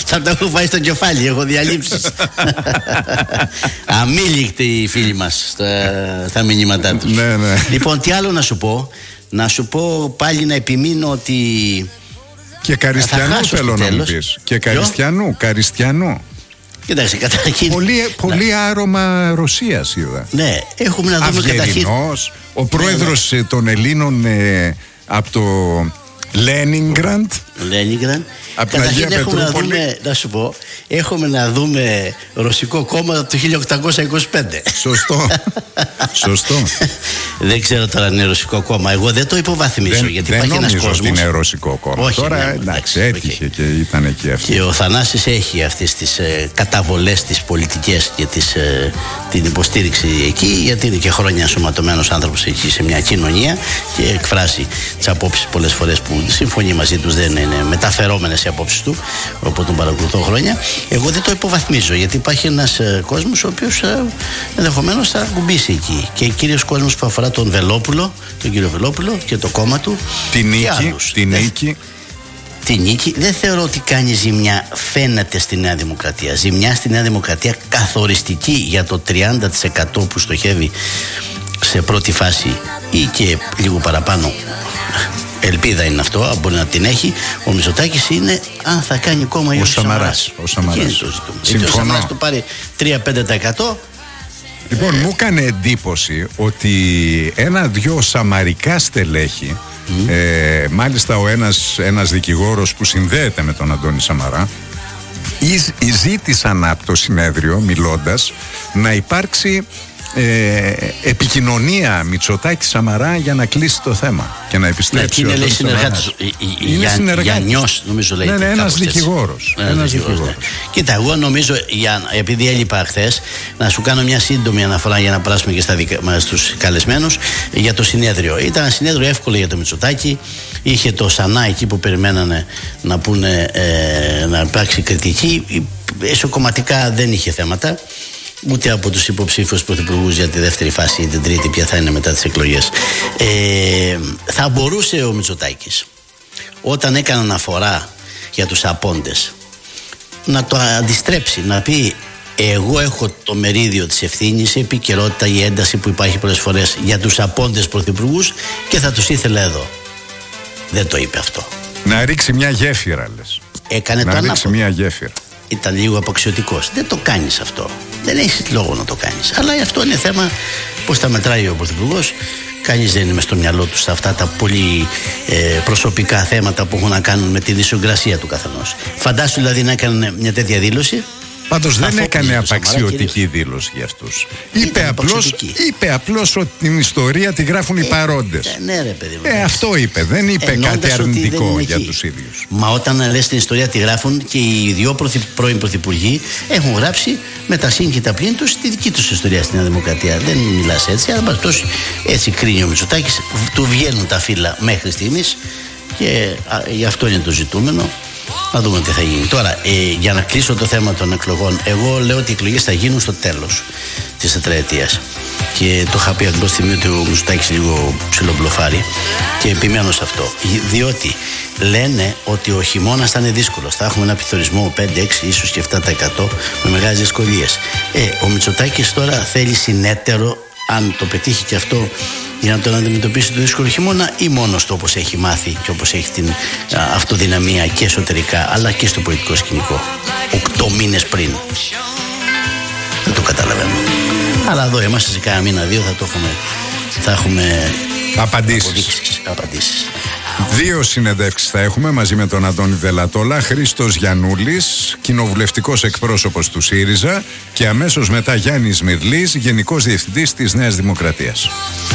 Θα τα έχω πάει στο κεφάλι, έχω διαλύψεις. Αμήλικτοι οι φίλοι μας στα μηνύματά τους. Ναι. Λοιπόν, τι άλλο να σου πω? Να σου πω πάλι να επιμείνω ότι. Και Καριστιανού θέλω να μου πεις. Και Καριστιανού. Κοιτάξτε, καταρχήν. Πολύ άρωμα Ρωσίας είδα. Ναι, έχουμε να δούμε καταρχήν. Ο πρόεδρος των Ελλήνων από το Λένινγκραντ. Καταρχήν έχουμε να δούμε, να σου πω, έχουμε να δούμε ρωσικό κόμμα από το 1825. Σωστό. Δεν ξέρω τώρα αν είναι ρωσικό κόμμα. Εγώ δεν το υποβαθμίζω, γιατί υπάρχει ένας κόσμος. Δεν είναι ρωσικό κόμμα. Όχι, τώρα εντάξει, έτυχε και ήταν εκεί αυτή. Και ο Θανάσης έχει αυτές τις καταβολές, τις πολιτικές και την υποστήριξη εκεί, γιατί είναι και χρόνια ενσωματωμένος άνθρωπος εκεί σε μια κοινωνία και εκφράσει τις απόψεις πολλές φορές που συμφωνεί μαζί τους, δεν είναι μεταφερόμενες οι απόψεις του, όπου τον παρακολουθώ χρόνια. Εγώ δεν το υποβαθμίζω, γιατί υπάρχει ένας κόσμος ο οποίος ενδεχομένως θα κουμπίσει εκεί. Και κυρίως κόσμος που αφορά τον Βελόπουλο, τον κύριο Βελόπουλο και το κόμμα του. Τη νίκη. Δεν θεωρώ ότι κάνει ζημιά, φαίνεται στη Νέα Δημοκρατία. Ζημιά στη Νέα Δημοκρατία καθοριστική για το 30% που στοχεύει σε πρώτη φάση ή και λίγο παραπάνω. Ελπίδα είναι αυτό, αν μπορεί να την έχει. Ο Μητσοτάκης είναι αν θα κάνει κόμμα ή ο Σαμαράς. Ο Σαμαράς. Γιατί ο Σαμαράς του πάρει 3-5%. Λοιπόν, μου έκανε εντύπωση ότι ένα-δυο σαμαρικά στελέχη, μάλιστα ένας δικηγόρος που συνδέεται με τον Αντώνη Σαμαρά, ζήτησαν από το συνέδριο, μιλώντας, να υπάρξει επικοινωνία Μητσοτάκη-Σαμαρά για να κλείσει το θέμα και να επιστρέψει. Ναι, είναι συνεργάτης. Γιαννιός, νομίζω λέγεται. Ναι, ένας δικηγόρος. Ναι. Κοίτα, εγώ νομίζω, επειδή έλειπα χθες, να σου κάνω μια σύντομη αναφορά για να περάσουμε και στους καλεσμένους για το συνέδριο. Ήταν ένα συνέδριο εύκολο για το Μητσοτάκη. Είχε το Σανά εκεί που περιμένανε να πούνε να υπάρξει κριτική. Εσωκομματικά δεν είχε θέματα. Ούτε από τους υποψήφιους πρωθυπουργούς για τη δεύτερη φάση ή την τρίτη, ποια θα είναι μετά τις εκλογές. Θα μπορούσε ο Μητσοτάκης, όταν έκανε αναφορά για τους απόντες, να το αντιστρέψει, να πει: εγώ έχω το μερίδιο της ευθύνης, η επικαιρότητα, η ένταση που υπάρχει πολλές φορές για τους απόντες πρωθυπουργούς και θα τους ήθελα εδώ. Δεν το είπε αυτό. Να ρίξει μια γέφυρα, λες. Έκανε να το ρίξει ανάποδο. μια γέφυρα. Ήταν λίγο αποξιωτικός. Δεν το κάνεις αυτό. Δεν έχεις λόγο να το κάνεις. Αλλά αυτό είναι θέμα πώς τα μετράει ο πρωθυπουργός. Κανείς δεν είναι μες στο μυαλό του σε αυτά τα πολύ προσωπικά θέματα που έχουν να κάνουν με την ισογκρασία του καθενός. Φαντάσου δηλαδή να έκανε μια τέτοια δήλωση. Πάντως δεν έκανε απαξιωτική δήλωση για αυτούς. Είπε απλώς ότι την ιστορία τη γράφουν οι παρόντες. Ναι, ρε παιδί μου. Αυτό είπε. Δεν είπε κάτι αρνητικό για τους ίδιους. Μα όταν λες την ιστορία τη γράφουν, και οι δύο πρώην πρωθυπουργοί έχουν γράψει με τα συν και τα πλήν τους τη δική τους ιστορία στην Νέα Δημοκρατία. Δεν μιλάς έτσι, αλλά έτσι κρίνει ο Μητσοτάκης. Του βγαίνουν τα φύλλα μέχρι στιγμής και γι' αυτό είναι το ζητούμενο. Να δούμε τι θα γίνει. Τώρα, για να κλείσω το θέμα των εκλογών, εγώ λέω ότι οι εκλογές θα γίνουν στο τέλος της τετραετίας. Και το είχα πει ακριβώς στιγμή ότι ο Μητσοτάκης λίγο ψιλομπλοφάρει και επιμένω σε αυτό. Διότι λένε ότι ο χειμώνας θα είναι δύσκολος. Θα έχουμε ένα πληθωρισμό 5-6, ίσως και 7% με μεγάλες δυσκολίες. Ο Μητσοτάκης τώρα θέλει συνέτερο, αν το πετύχει και αυτό, για να τον αντιμετωπίσει το δύσκολο χειμώνα, ή μόνος του όπως έχει μάθει και όπως έχει την αυτοδυναμία και εσωτερικά αλλά και στο πολιτικό σκηνικό 8 μήνες πριν. Δεν το καταλαβαίνω. Αλλά εδώ είμαστε σε κάνα μήνα-δύο θα έχουμε απαντήσεις. 2 συνεντεύξεις θα έχουμε μαζί με τον Αντώνη Δελατόλα. Χρήστος Γιαννούλης, κοινοβουλευτικός εκπρόσωπος του ΣΥΡΙΖΑ, και αμέσως μετά Γιάννης Μυρλής, Γενικός Διευθυντής της Νέας Δημοκρατίας.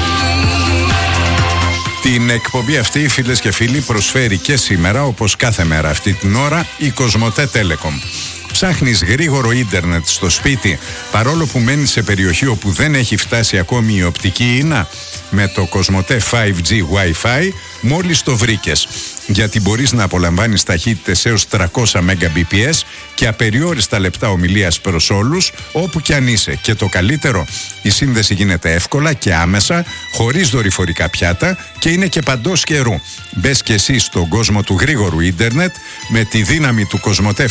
Την εκπομπή αυτή, φίλες και φίλοι, προσφέρει και σήμερα, όπως κάθε μέρα αυτή την ώρα, η Κοσμοτέ Telecom. Ψάχνεις γρήγορο ίντερνετ στο σπίτι, παρόλο που μένεις σε περιοχή όπου δεν έχει φτάσει ακόμη η οπτική ίνα? Με το Κοσμοτέ 5G Wi-Fi μόλις το βρήκες, γιατί μπορείς να απολαμβάνεις ταχύτητες έως 300 Mbps και απεριόριστα λεπτά ομιλίας προς όλους, όπου κι αν είσαι. Και το καλύτερο, η σύνδεση γίνεται εύκολα και άμεσα, χωρίς δορυφορικά πιάτα, και είναι και παντός καιρού. Μπες και εσύ στον κόσμο του γρήγορου ίντερνετ με τη δύναμη του Κοσμοτέ